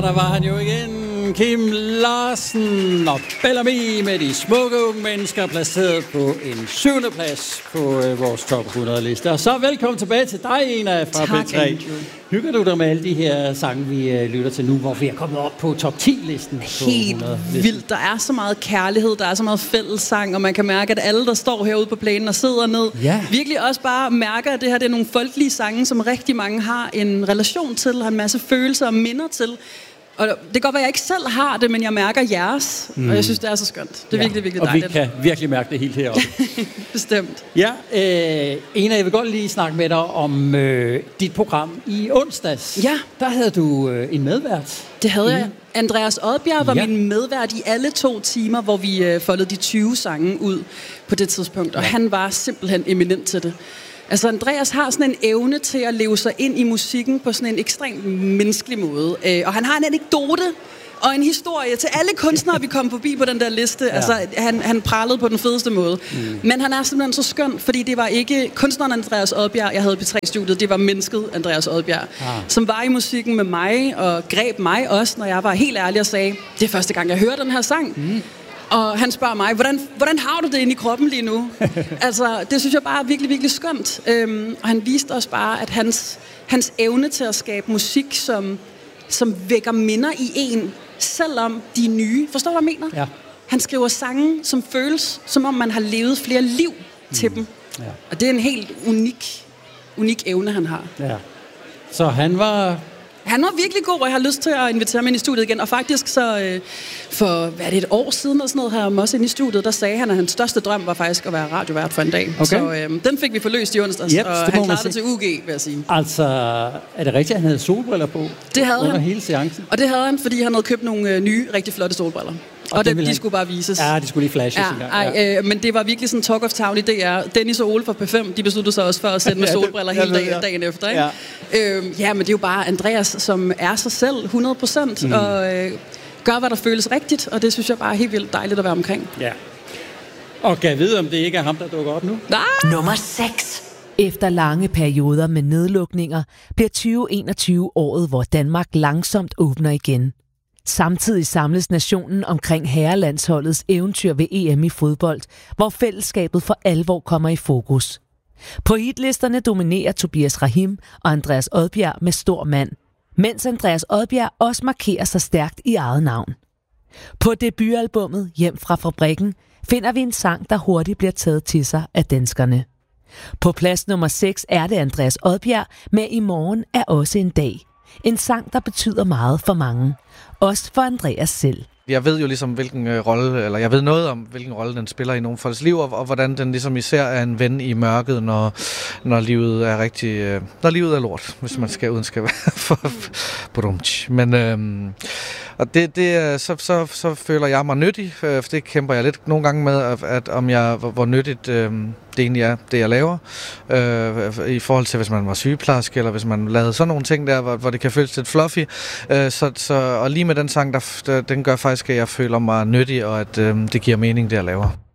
Der var han jo igen, Kim Larsen og Bellamy med de smukke unge mennesker placeret på en 7. plads på vores top 100 liste. Og så velkommen tilbage til dig, Ena fra P3. Hygger du dig med alle de her sange, vi lytter til nu, hvor vi er kommet op på top 10-listen? Helt vildt. Der er så meget kærlighed, der er så meget fællessang, og man kan mærke, at alle, der står herude på plænen og sidder ned, virkelig også bare mærker, at det her det er nogle folkelige sange, som rigtig mange har en relation til, har en masse følelser og minder til. Og det kan godt være, at jeg ikke selv har det, men jeg mærker jeres, og jeg synes, det er så skønt. Det er virkelig, virkelig dejligt. Og vi kan virkelig mærke det helt heroppe. Bestemt. Ja, Ena, jeg vil godt lige snakke med dig om dit program i onsdags. Ja. Der havde du en medvært. Det havde jeg. Andreas Odbjerg var min medvært i alle 2 timer, hvor vi foldede de 20 sange ud på det tidspunkt, og han var simpelthen eminent til det. Altså, Andreas har sådan en evne til at leve sig ind i musikken på sådan en ekstremt menneskelig måde. Og han har en anekdote og en historie til alle kunstnere, vi kom forbi på den der liste. Ja. Altså, han pralede på den fedeste måde. Men han er simpelthen så skøn, fordi det var ikke kunstneren Andreas Odbjerg, jeg havde P3-studiet, det var mennesket Andreas Odbjerg, som var i musikken med mig og greb mig også, når jeg var helt ærlig og sagde, det er første gang, jeg hører den her sang. Og han spørger mig, hvordan har du det inde i kroppen lige nu? Altså, det synes jeg bare er virkelig, virkelig skønt. Og han viste også bare, at hans evne til at skabe musik, som vækker minder i en, selvom de er nye. Forstår du, hvad jeg mener? Ja. Han skriver sange, som føles, som om man har levet flere liv til dem. Ja. Og det er en helt unik evne, han har. Ja. Så han var virkelig god, og jeg har lyst til at invitere ham ind i studiet igen. Og faktisk så for, et år siden eller sådan noget her, også ind i studiet, der sagde han, at hans største drøm var faktisk at være radiovært for en dag. Okay. Så den fik vi forløst i onsdags, og han klarede det til UG, vil jeg sige. Altså, er det rigtigt, at han havde solbriller på? Det havde under han. Hele seancen? Og det havde han, fordi han havde købt nogle nye, rigtig flotte solbriller. Og de skulle bare vises. Ja, de skulle lige flashes engang. Men det var virkelig sådan talk of town i DR. Dennis og Ole fra P5, de besluttede sig også for at sætte med solbriller hele dagen efter. Ikke? Ja. Men det er jo bare Andreas, som er sig selv 100%, og gør, hvad der føles rigtigt, og det synes jeg bare er helt vildt dejligt at være omkring. Ja. Og kan jeg vide, om det ikke er ham, der dukker op nu? Nummer 6. Efter lange perioder med nedlukninger bliver 2021 året, hvor Danmark langsomt åbner igen. Samtidig samles nationen omkring herrelandsholdets eventyr ved EM i fodbold, hvor fællesskabet for alvor kommer i fokus. På hitlisterne dominerer Tobias Rahim og Andreas Odbjerg med stor mand, mens Andreas Odbjerg også markerer sig stærkt i eget navn. På debutalbummet Hjem fra fabrikken finder vi en sang, der hurtigt bliver taget til sig af danskerne. På plads nummer 6 er det Andreas Odbjerg med I morgen er også en dag. En sang, der betyder meget for mange. Også for Andreas selv. Jeg ved jo ligesom, jeg ved noget om, hvilken rolle den spiller i nogle folks liv, og hvordan den ligesom især er en ven i mørket, når livet er når livet er lort, hvis man uden skal være for dumt. Men og så føler jeg mig nyttig, for det kæmper jeg lidt nogle gange med, at om hvor nyttigt det egentlig er, det jeg laver, i forhold til, hvis man var sygeplejerske, eller hvis man lavede sådan nogle ting der, hvor det kan føles lidt fluffy. Og lige med den sang, den gør faktisk, at jeg føler mig nyttig, og at det giver mening, det jeg laver.